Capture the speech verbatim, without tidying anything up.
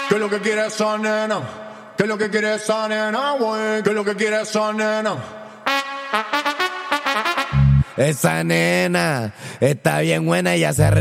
¿Qué es lo que quiere esa nena? ¿Qué es lo que quiere esa nena, güey? ¿Qué es lo que quiere esa nena? Esa nena está bien buena y ya se